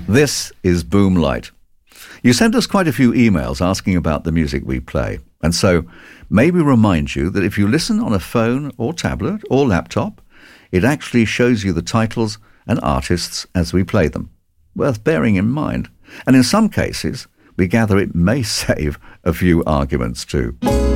This is Boomlight. You sent us quite a few emails asking about the music we play, and so may we remind you that if you listen on a phone or tablet or laptop, it actually shows you the titles and artists as we play them. Worth bearing in mind. And in some cases, we gather it may save a few arguments too.